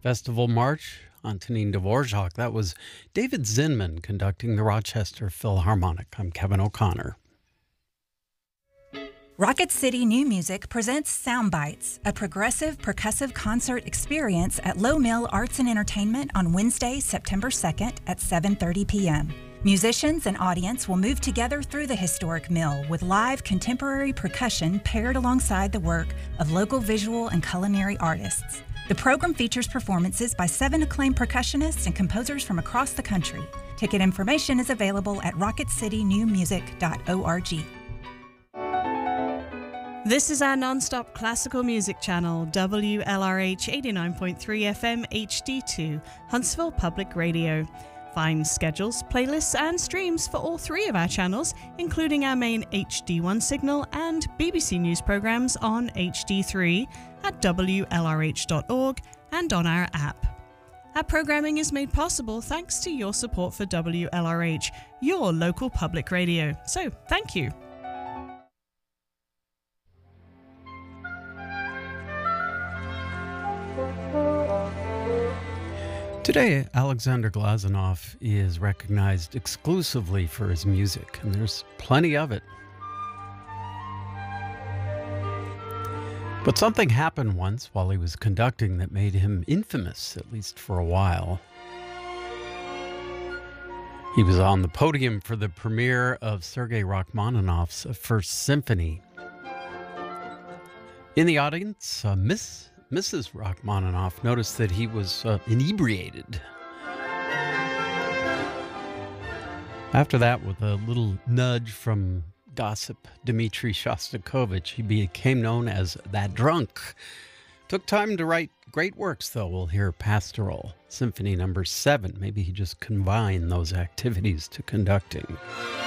Festival March, Antonin Dvorak. That was David Zinman conducting the Rochester Philharmonic. I'm Kevin O'Connor. Rocket City New Music presents Sound Bites, a progressive percussive concert experience at Low Mill Arts and Entertainment on Wednesday, September 2nd at 7:30 p.m. Musicians and audience will move together through the historic mill with live contemporary percussion paired alongside the work of local visual and culinary artists. The program features performances by 7 acclaimed percussionists and composers from across the country. Ticket information is available at rocketcitynewmusic.org. This is our non-stop classical music channel, WLRH 89.3 FM HD2, Huntsville Public Radio. Find schedules, playlists and streams for all 3 of our channels, including our main HD1 signal and BBC News programs on HD3 at WLRH.org and on our app. Our programming is made possible thanks to your support for WLRH, your local public radio. So, thank you. Today, Alexander Glazunov is recognized exclusively for his music, and there's plenty of it. But something happened once while he was conducting that made him infamous, at least for a while. He was on the podium for the premiere of Sergei Rachmaninoff's First Symphony. In the audience, Mrs. Rachmaninoff noticed that he was inebriated. After that, with a little nudge from gossip Dmitri Shostakovich, he became known as that drunk. Took time to write great works, though. We'll hear Pastoral, Symphony No. 7. Maybe he just combined those activities to conducting.